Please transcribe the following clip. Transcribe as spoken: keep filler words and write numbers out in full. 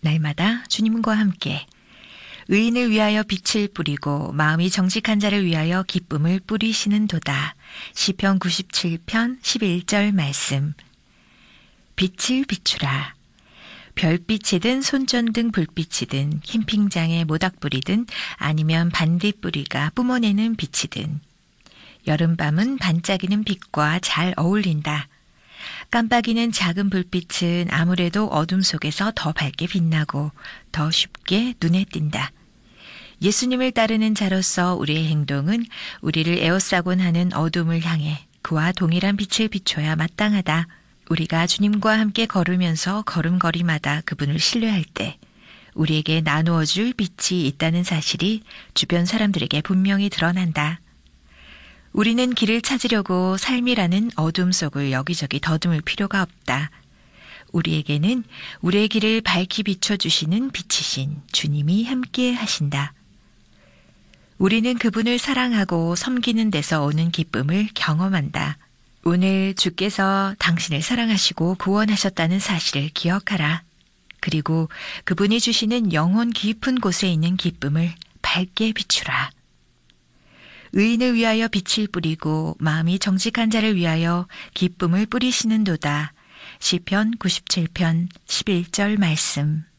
날마다 주님과 함께 의인을 위하여 빛을 뿌리고 마음이 정직한 자를 위하여 기쁨을 뿌리시는 도다. 시편 구십칠 편 십일 절 말씀. 빛을 비추라. 별빛이든 손전등 불빛이든 캠핑장의 모닥불이든 아니면 반딧불이가 뿜어내는 빛이든 여름밤은 반짝이는 빛과 잘 어울린다. 깜빡이는 작은 불빛은 아무래도 어둠 속에서 더 밝게 빛나고 더 쉽게 눈에 띈다. 예수님을 따르는 자로서 우리의 행동은 우리를 에워싸곤 하는 어둠을 향해 그와 동일한 빛을 비춰야 마땅하다. 우리가 주님과 함께 걸으면서 걸음걸이마다 그분을 신뢰할 때 우리에게 나누어줄 빛이 있다는 사실이 주변 사람들에게 분명히 드러난다. 우리는 길을 찾으려고 삶이라는 어둠 속을 여기저기 더듬을 필요가 없다. 우리에게는 우리의 길을 밝히 비춰주시는 빛이신 주님이 함께 하신다. 우리는 그분을 사랑하고 섬기는 데서 오는 기쁨을 경험한다. 오늘 주께서 당신을 사랑하시고 구원하셨다는 사실을 기억하라. 그리고 그분이 주시는 영혼 깊은 곳에 있는 기쁨을 밝게 비추라. 의인을 위하여 빛을 뿌리고 마음이 정직한 자를 위하여 기쁨을 뿌리시는 도다. 시편 구십칠 편 십일 절 말씀.